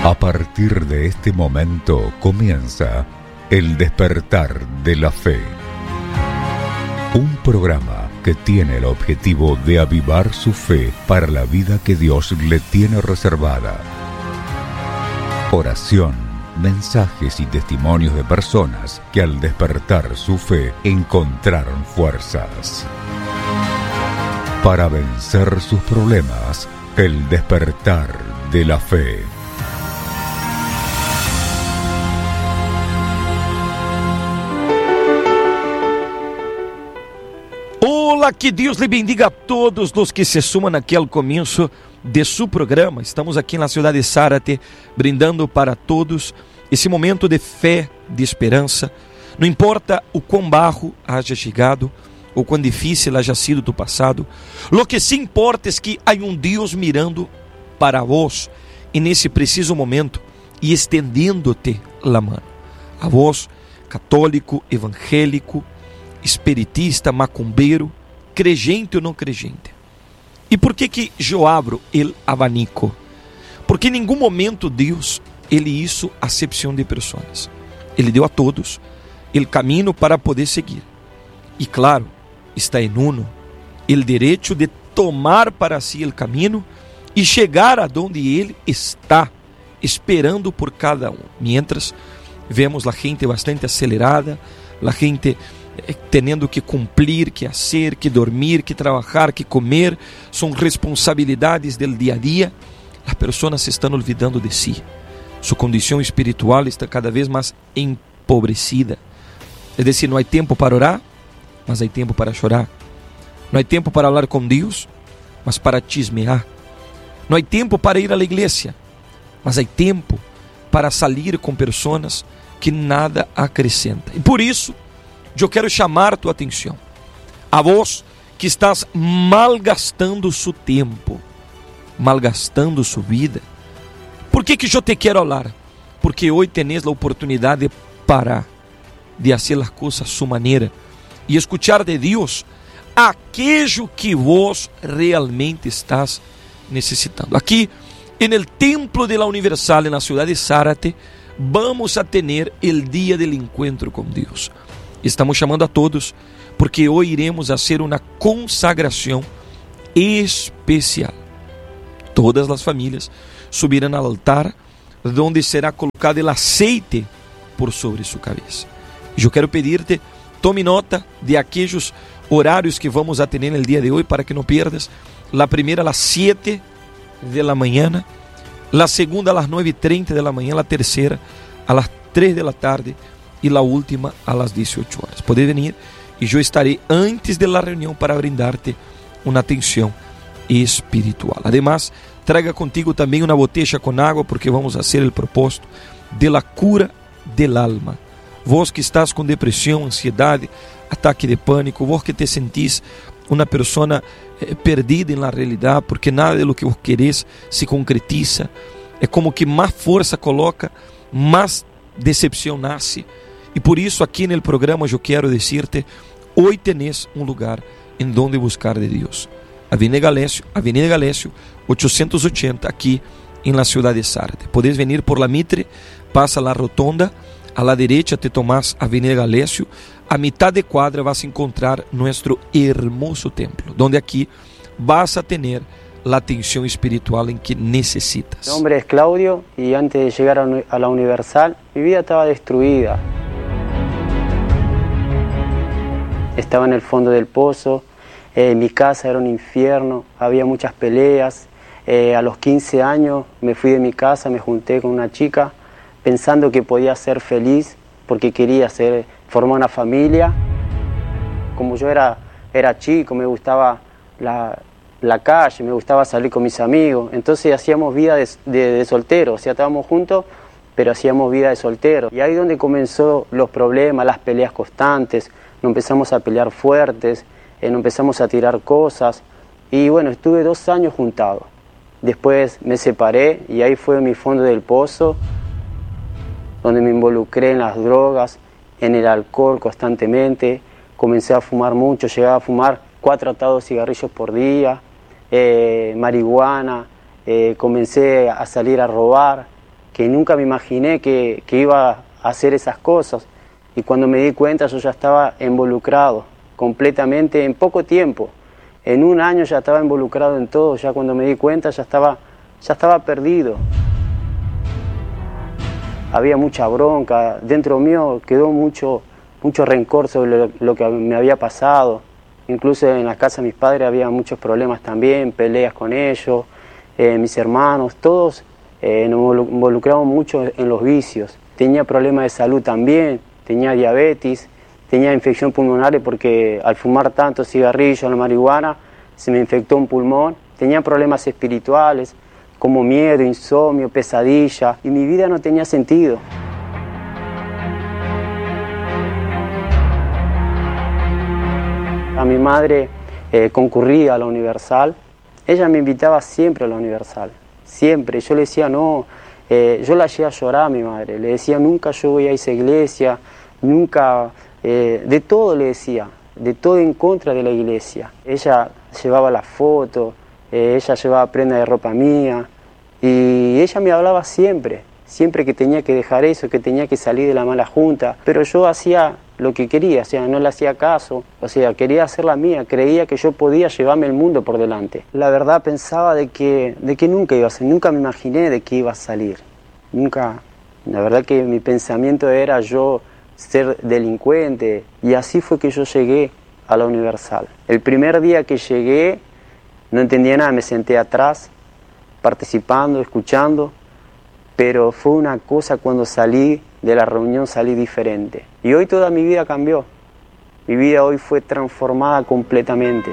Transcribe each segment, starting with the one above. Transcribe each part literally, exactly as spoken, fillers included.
A partir de este momento comienza El Despertar de la Fe. Un programa que tiene el objetivo de avivar su fe para la vida que Dios le tiene reservada. Oración, mensajes y testimonios de personas que al despertar su fe encontraron fuerzas. Para vencer sus problemas, El Despertar de la Fe. Olá, que Deus lhe bendiga a todos os que se sumam aqui ao começo de seu programa. Estamos aqui na cidade de Zárate, brindando para todos esse momento de fé, de esperança. Não importa o quão barro haja chegado, ou quão difícil haja sido do passado, o que sim importa é que há um Deus mirando para vós, e nesse preciso momento, e estendendo-te a mão. A vós, católico, evangélico, espiritista, macumbeiro, crente ou não crente. E por que que eu abro o abanico? Porque em nenhum momento Deus, Ele hizo acepção de pessoas. Ele deu a todos o caminho para poder seguir. E claro, está em uno o direito de tomar para si o caminho e chegar aonde Ele está, esperando por cada um. Mientras, vemos a gente bastante acelerada, a gente tendo que cumprir, que fazer, que dormir, que trabalhar, que comer, são responsabilidades do dia a dia. As pessoas se estão olvidando de si. Sua condição espiritual está cada vez mais empobrecida. É decir, não há tempo para orar, mas há tempo para chorar. Não há tempo para falar com Deus, mas para chismear. Não há tempo para ir à igreja, mas há tempo para sair com pessoas que nada acrescentam. E por isso, eu quero chamar tua atenção. A vós que estás malgastando seu tempo, malgastando sua vida. Por que que eu te quero falar? Porque hoje tenes a oportunidade de parar, de fazer as coisas a sua maneira e escuchar de Deus aquilo que vos realmente estás necessitando. Aqui, no Templo de la Universal, na cidade de Zárate, vamos a ter o dia do encontro com Deus. Estamos chamando a todos, porque hoje iremos fazer uma consagração especial. Todas as famílias subirão ao altar, onde será colocado o aceite por sobre sua cabeça. Eu quero pedir-te, tome nota de aqueles horários que vamos a ter no dia de hoje, para que não perdas. A primeira, às sete da manhã, a segunda, às nove e trinta da manhã, a terceira, às três da tarde, e a última às dezoito horas. Pode vir e eu estarei antes da reunião para brindar-te uma atenção espiritual. Además, traga contigo também uma botella com água, porque vamos fazer o propósito de la cura del alma. Vós que estás com depressão, ansiedade, ataque de pânico, vós que te sentís uma pessoa eh, perdida na realidade, porque nada do que vos querés se concretiza, é como que mais força coloca, mais decepção nasce. E por isso aqui no programa eu quero dizer-te, hoje tenés um lugar em donde buscar de Deus. Avenida Galécio, Avenida Galécio, oitocentos e oitenta, aqui em la cidade de Zárate. Podes venir por la Mitre, passa la rotonda, a la derecha te tomas Avenida Galécio, a mitad de quadra vas a encontrar nuestro hermoso templo, donde aquí vas a tener la atención espiritual en que necesitas. Mi nombre es Claudio y antes de llegar a la Universal, mi vida estaba destruida. Estaba en el fondo del pozo, eh, mi casa era un infierno, había muchas peleas. Eh, a los quince años me fui de mi casa, me junté con una chica pensando que podía ser feliz porque quería ser, formar una familia. Como yo era, era chico, me gustaba la, la calle, me gustaba salir con mis amigos, entonces hacíamos vida de, de, de soltero, o sea, estábamos juntos, pero hacíamos vida de soltero. Y ahí donde comenzó los problemas, las peleas constantes, nos empezamos a pelear fuertes, eh, nos empezamos a tirar cosas, y bueno, estuve dos años juntado. Después me separé y ahí fue mi fondo del pozo, donde me involucré en las drogas, en el alcohol constantemente. Comencé a fumar mucho, llegaba a fumar cuatro atados de cigarrillos por día, eh, marihuana, eh, comencé a salir a robar, que nunca me imaginé que, que iba a hacer esas cosas. Y cuando me di cuenta yo ya estaba involucrado completamente en poco tiempo. En un año ya estaba involucrado en todo, ya cuando me di cuenta ya estaba, ya estaba perdido. Había mucha bronca, dentro mío quedó mucho, mucho rencor sobre lo, lo que me había pasado. Incluso en la casa de mis padres había muchos problemas también, peleas con ellos, eh, mis hermanos, todos eh, nos involucramos mucho en los vicios. Tenía problemas de salud también, tenía diabetes, tenía infección pulmonar porque al fumar tanto cigarrillo, la marihuana, se me infectó un pulmón. Tenía problemas espirituales, como miedo, insomnio, pesadilla, y mi vida no tenía sentido. A mi madre eh, concurría a la Universal. Ella me invitaba siempre a la Universal, siempre. Yo le decía no, eh, yo la llegué a llorar a mi madre. Le decía nunca yo voy a esa iglesia, nunca, eh, de todo le decía, de todo en contra de la iglesia. Ella llevaba la foto, eh, ella llevaba prenda de ropa mía y ella me hablaba siempre, siempre que tenía que dejar eso, que tenía que salir de la mala junta, pero yo hacía lo que quería, o sea, no le hacía caso, o sea, quería hacer la mía, creía que yo podía llevarme el mundo por delante. La verdad pensaba de que, de que nunca iba a ser, nunca me imaginé de que iba a salir, nunca, la verdad que mi pensamiento era yo ser delincuente, y así fue que yo llegué a la Universal. El primer día que llegué no entendía nada, me senté atrás, participando, escuchando, pero fue una cosa cuando salí de la reunión, salí diferente. Y hoy toda mi vida cambió. Mi vida hoy fue transformada completamente.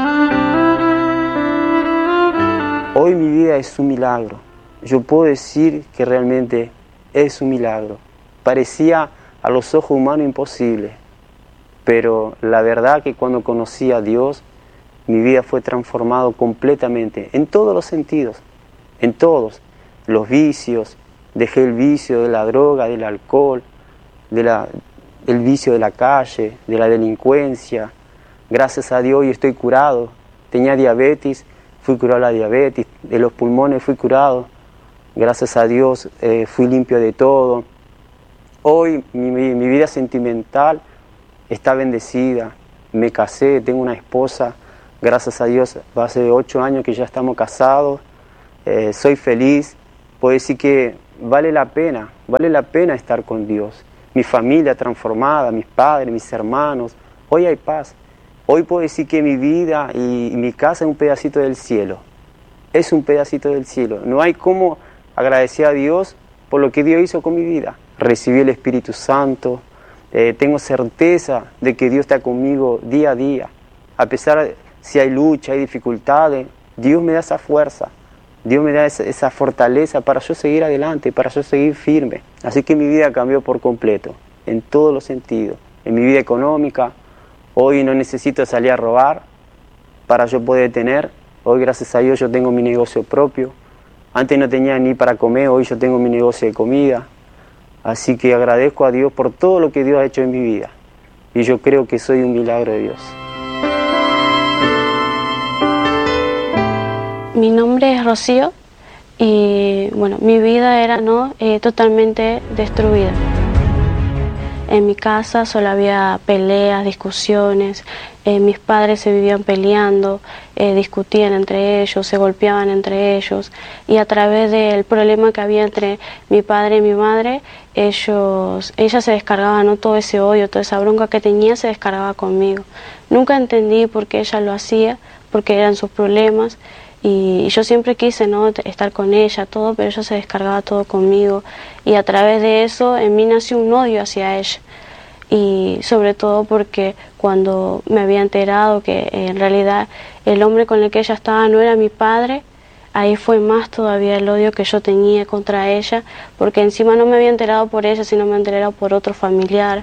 Hoy mi vida es un milagro. Yo puedo decir que realmente es un milagro. Parecía a los ojos humanos imposible, pero la verdad que cuando conocí a Dios, mi vida fue transformada completamente, en todos los sentidos, en todos. Los vicios, dejé el vicio de la droga, del alcohol, de la, el vicio de la calle, de la delincuencia. Gracias a Dios hoy estoy curado. Tenía diabetes, fui curado de la diabetes, de los pulmones fui curado. Gracias a Dios eh, fui limpio de todo. Hoy mi, mi, mi vida sentimental está bendecida. Me casé, tengo una esposa. Gracias a Dios, hace ocho años que ya estamos casados. Eh, soy feliz. Puedo decir que vale la pena, vale la pena estar con Dios. Mi familia transformada, mis padres, mis hermanos. Hoy hay paz. Hoy puedo decir que mi vida y, y mi casa es un pedacito del cielo. Es un pedacito del cielo. No hay cómo agradecer a Dios por lo que Dios hizo con mi vida. Recibí el Espíritu Santo. Eh, tengo certeza de que Dios está conmigo día a día. A pesar de si hay lucha, hay dificultades, Dios me da esa fuerza. Dios me da esa, esa fortaleza para yo seguir adelante, para yo seguir firme. Así que mi vida cambió por completo, en todos los sentidos. En mi vida económica, hoy no necesito salir a robar para yo poder tener. Hoy, gracias a Dios, yo tengo mi negocio propio. Antes no tenía ni para comer, hoy yo tengo mi negocio de comida. Así que agradezco a Dios por todo lo que Dios ha hecho en mi vida. Y yo creo que soy un milagro de Dios. Mi nombre es Rocío y bueno, mi vida era ¿no? eh, totalmente destruida. En mi casa solo había peleas, discusiones, eh, mis padres se vivían peleando, eh, discutían entre ellos, se golpeaban entre ellos y a través del problema que había entre mi padre y mi madre, ellos, ella se descargaba, ¿no? Todo ese odio, toda esa bronca que tenía se descargaba conmigo. Nunca entendí por qué ella lo hacía, porque eran sus problemas. Y yo siempre quise ¿no? estar con ella, todo, pero ella se descargaba todo conmigo. Y a través de eso en mí nació un odio hacia ella. Y sobre todo porque cuando me había enterado que en realidad el hombre con el que ella estaba no era mi padre, ahí fue más todavía el odio que yo tenía contra ella, porque encima no me había enterado por ella, sino me había enterado por otro familiar.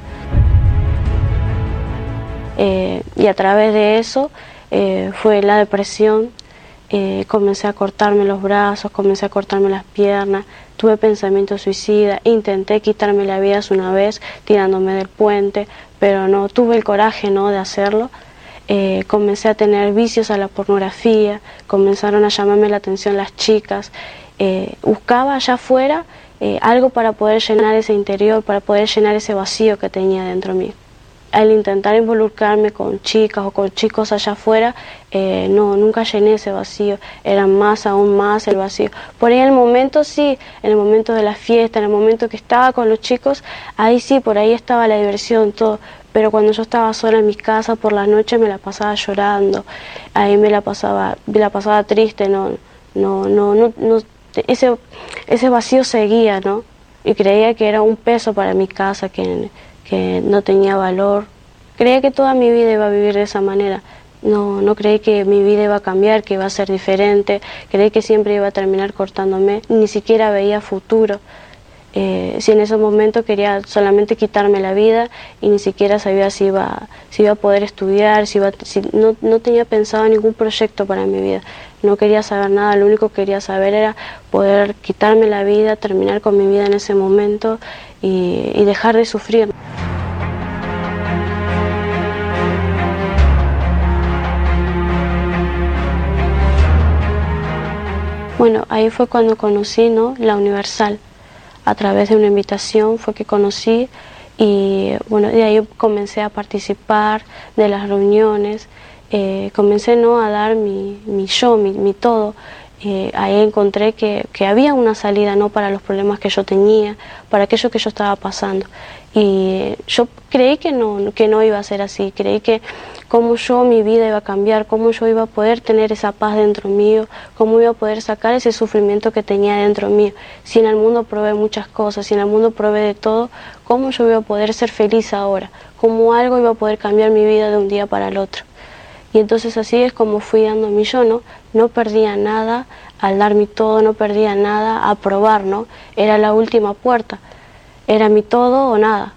Eh, y a través de eso eh, fue la depresión. Eh, comencé a cortarme los brazos, comencé a cortarme las piernas, tuve pensamientos suicidas, intenté quitarme la vida una vez tirándome del puente, pero no tuve el coraje ¿no? de hacerlo. Eh, comencé a tener vicios a la pornografía, comenzaron a llamarme la atención las chicas, eh, buscaba allá afuera eh, algo para poder llenar ese interior, para poder llenar ese vacío que tenía dentro mío. Al intentar involucrarme con chicas o con chicos allá afuera, eh, no, nunca llené ese vacío, era más, aún más el vacío. Por ahí en el momento sí, en el momento de la fiesta, en el momento que estaba con los chicos, ahí sí, por ahí estaba la diversión, todo. Pero cuando yo estaba sola en mi casa por la noche me la pasaba llorando, ahí me la pasaba, me la pasaba triste, no, no, no, no, no ese, ese vacío seguía, ¿no? Y creía que era un peso para mi casa, que que no tenía valor. Creía que toda mi vida iba a vivir de esa manera. No, no creí que mi vida iba a cambiar, que iba a ser diferente. Creí que siempre iba a terminar cortándome. Ni siquiera veía futuro. Eh, si en ese momento quería solamente quitarme la vida y ni siquiera sabía si iba, si iba a poder estudiar, si iba, si, no, no tenía pensado ningún proyecto para mi vida. No quería saber nada, lo único que quería saber era poder quitarme la vida, terminar con mi vida en ese momento y, y dejar de sufrir. Bueno, ahí fue cuando conocí, ¿no?, la Universal. A través de una invitación fue que conocí y bueno, de ahí comencé a participar de las reuniones, eh, comencé, ¿no?, a dar mi, mi yo, mi, mi todo. Eh, ahí encontré que, que había una salida, ¿no?, para los problemas que yo tenía, para aquello que yo estaba pasando. Y yo creí que no, que no iba a ser así, creí que cómo yo, mi vida iba a cambiar, cómo yo iba a poder tener esa paz dentro mío, cómo iba a poder sacar ese sufrimiento que tenía dentro mío. Si en el mundo probé muchas cosas, si en el mundo probé de todo, cómo yo iba a poder ser feliz ahora, cómo algo iba a poder cambiar mi vida de un día para el otro. Y entonces así es como fui dando mi yo, ¿no? No perdía nada al dar mi todo, no perdía nada a probar, ¿no? Era la última puerta, era mi todo o nada.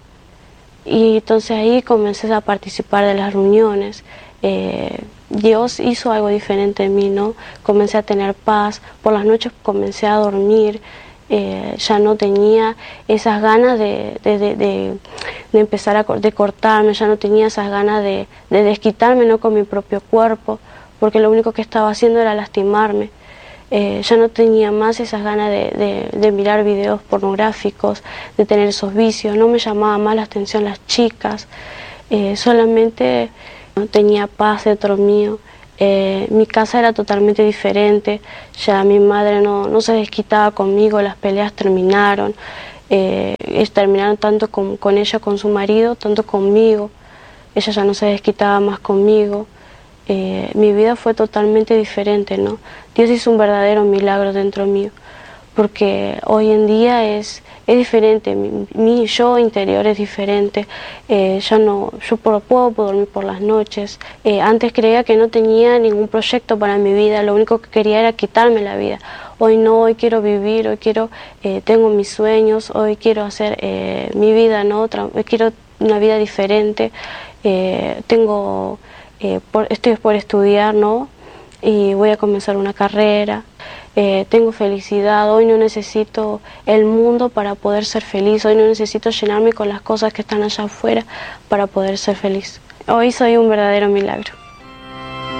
Y entonces ahí comencé a participar de las reuniones. Eh, Dios hizo algo diferente en mí, ¿no? Comencé a tener paz, por las noches comencé a dormir, eh, ya no tenía esas ganas de, de, de, de, de empezar a de cortarme, ya no tenía esas ganas de, de desquitarme, ¿no?, con mi propio cuerpo, porque lo único que estaba haciendo era lastimarme. Eh, ya no tenía más esas ganas de, de, de mirar videos pornográficos, de tener esos vicios, no me llamaba más la atención las chicas, eh, solamente no tenía paz dentro mío. Eh, mi casa era totalmente diferente, ya mi madre no, no se desquitaba conmigo, las peleas terminaron, eh, terminaron tanto con, con ella, con su marido, tanto conmigo, ella ya no se desquitaba más conmigo. Eh, mi vida fue totalmente diferente, ¿no? Dios hizo un verdadero milagro dentro mío, porque hoy en día es, es diferente, mi, mi yo interior es diferente, eh, ya no, yo puedo, puedo dormir por las noches. Eh, antes creía que no tenía ningún proyecto para mi vida, lo único que quería era quitarme la vida. Hoy no, hoy quiero vivir, hoy quiero, eh, tengo mis sueños, hoy quiero hacer eh, mi vida, ¿no? Otra, hoy quiero una vida diferente, eh, tengo... Eh, por, estoy por estudiar, ¿no?, y voy a comenzar una carrera, eh, tengo felicidad, hoy no necesito el mundo para poder ser feliz, hoy no necesito llenarme con las cosas que están allá afuera para poder ser feliz. Hoy soy un verdadero milagro.